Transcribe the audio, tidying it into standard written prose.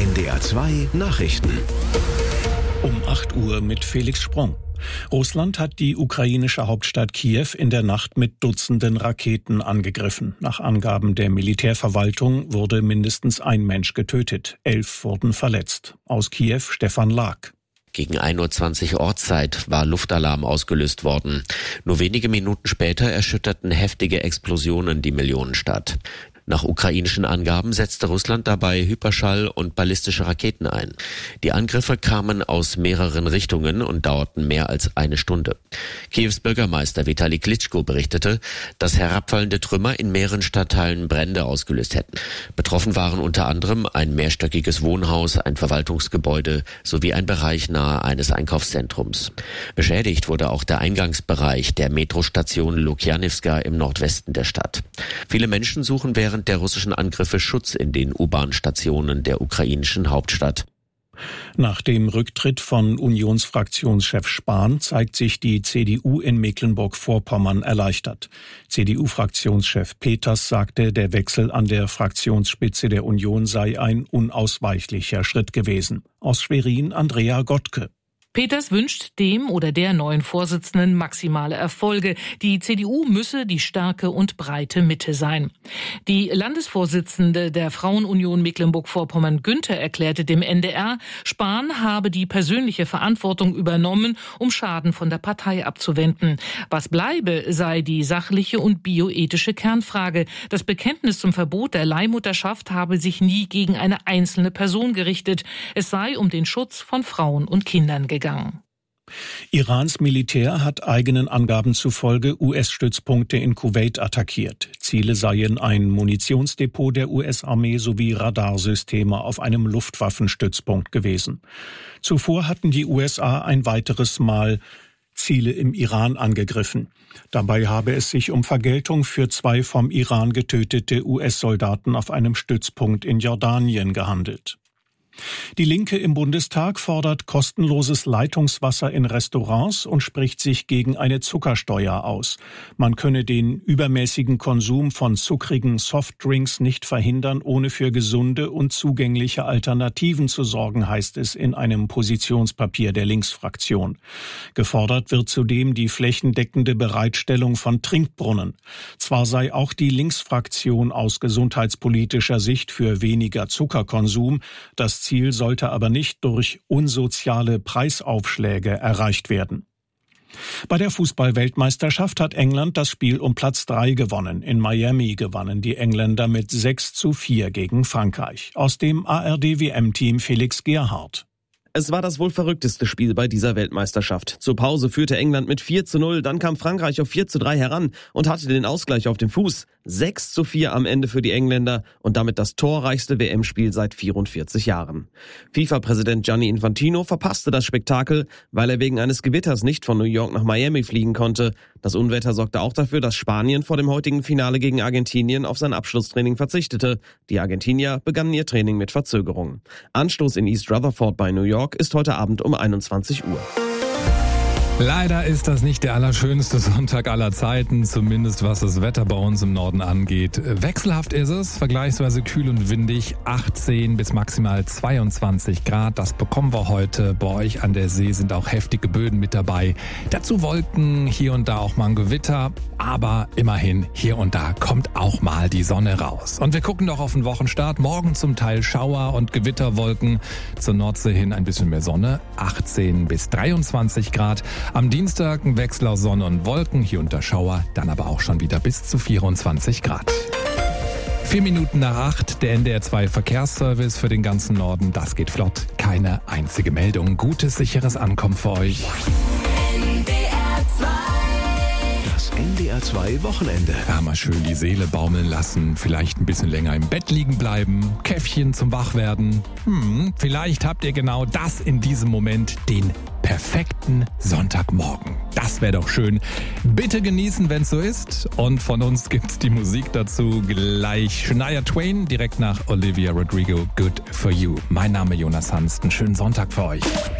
NDR 2 Nachrichten. Um 8 Uhr mit Felix Sprung. Russland hat die ukrainische Hauptstadt Kiew in der Nacht mit Dutzenden Raketen angegriffen. Nach Angaben der Militärverwaltung wurde mindestens ein Mensch getötet. 11 wurden verletzt. Aus Kiew Stefan Lag. Gegen 1:20 Uhr Ortszeit war Luftalarm ausgelöst worden. Nur wenige Minuten später erschütterten heftige Explosionen die Millionenstadt. Nach ukrainischen Angaben setzte Russland dabei Hyperschall- und ballistische Raketen ein. Die Angriffe kamen aus mehreren Richtungen und dauerten mehr als eine Stunde. Kiews Bürgermeister Vitali Klitschko berichtete, dass herabfallende Trümmer in mehreren Stadtteilen Brände ausgelöst hätten. Betroffen waren unter anderem ein mehrstöckiges Wohnhaus, ein Verwaltungsgebäude sowie ein Bereich nahe eines Einkaufszentrums. Beschädigt wurde auch der Eingangsbereich der Metrostation Lukjanivska im Nordwesten der Stadt. Viele Menschen suchen während der russischen Angriffe Schutz in den U-Bahn-Stationen der ukrainischen Hauptstadt. Nach dem Rücktritt von Unionsfraktionschef Spahn zeigt sich die CDU in Mecklenburg-Vorpommern erleichtert. CDU-Fraktionschef Peters sagte, der Wechsel an der Fraktionsspitze der Union sei ein unausweichlicher Schritt gewesen. Aus Schwerin Andrea Gottke. Peters wünscht dem oder der neuen Vorsitzenden maximale Erfolge. Die CDU müsse die starke und breite Mitte sein. Die Landesvorsitzende der Frauenunion Mecklenburg-Vorpommern Günther erklärte dem NDR, Spahn habe die persönliche Verantwortung übernommen, um Schaden von der Partei abzuwenden. Was bleibe, sei die sachliche und bioethische Kernfrage. Das Bekenntnis zum Verbot der Leihmutterschaft habe sich nie gegen eine einzelne Person gerichtet. Es sei um den Schutz von Frauen und Kindern gegangen. Irans Militär hat eigenen Angaben zufolge US-Stützpunkte in Kuwait attackiert. Ziele seien ein Munitionsdepot der US-Armee sowie Radarsysteme auf einem Luftwaffenstützpunkt gewesen. Zuvor hatten die USA ein weiteres Mal Ziele im Iran angegriffen. Dabei habe es sich um Vergeltung für 2 vom Iran getötete US-Soldaten auf einem Stützpunkt in Jordanien gehandelt. Die Linke im Bundestag fordert kostenloses Leitungswasser in Restaurants und spricht sich gegen eine Zuckersteuer aus. Man könne den übermäßigen Konsum von zuckrigen Softdrinks nicht verhindern, ohne für gesunde und zugängliche Alternativen zu sorgen, heißt es in einem Positionspapier der Linksfraktion. Gefordert wird zudem die flächendeckende Bereitstellung von Trinkbrunnen. Zwar sei auch die Linksfraktion aus gesundheitspolitischer Sicht für weniger Zuckerkonsum, das Ziel sollte aber nicht durch unsoziale Preisaufschläge erreicht werden. Bei der Fußball-Weltmeisterschaft hat England das Spiel um Platz 3 gewonnen. In Miami gewannen die Engländer mit 6:4 gegen Frankreich. Aus dem ARD-WM-Team Felix Gerhardt. Es war das wohl verrückteste Spiel bei dieser Weltmeisterschaft. Zur Pause führte England mit 4:0, dann kam Frankreich auf 4:3 heran und hatte den Ausgleich auf dem Fuß. 6:4 am Ende für die Engländer und damit das torreichste WM-Spiel seit 44 Jahren. FIFA-Präsident Gianni Infantino verpasste das Spektakel, weil er wegen eines Gewitters nicht von New York nach Miami fliegen konnte. Das Unwetter sorgte auch dafür, dass Spanien vor dem heutigen Finale gegen Argentinien auf sein Abschlusstraining verzichtete. Die Argentinier begannen ihr Training mit Verzögerung. Anstoß in East Rutherford bei New York ist heute Abend um 21 Uhr. Leider ist das nicht der allerschönste Sonntag aller Zeiten, zumindest was das Wetter bei uns im Norden angeht. Wechselhaft ist es, vergleichsweise kühl und windig, 18 bis maximal 22 Grad. Das bekommen wir heute. Bei euch an der See sind auch heftige Böden mit dabei. Dazu Wolken, hier und da auch mal ein Gewitter, aber immerhin hier und da kommt auch mal die Sonne raus. Und wir gucken doch auf den Wochenstart. Morgen zum Teil Schauer und Gewitterwolken, zur Nordsee hin ein bisschen mehr Sonne, 18 bis 23 Grad. Am Dienstag ein Wechsel aus Sonne und Wolken, hier unter Schauer, dann aber auch schon wieder bis zu 24 Grad. 4 Minuten nach 8, der NDR 2 Verkehrsservice für den ganzen Norden. Das geht flott, keine einzige Meldung. Gutes, sicheres Ankommen für euch. Das NDR 2 Wochenende. Ja, mal schön die Seele baumeln lassen, vielleicht ein bisschen länger im Bett liegen bleiben, Käffchen zum Wachwerden. Vielleicht habt ihr genau das in diesem Moment, den perfekten Sonntagmorgen. Das wäre doch schön. Bitte genießen, wenn es so ist. Und von uns gibt's die Musik dazu gleich. Shania Twain, direkt nach Olivia Rodrigo, Good For You. Mein Name Jonas Hanst. Einen schönen Sonntag für euch.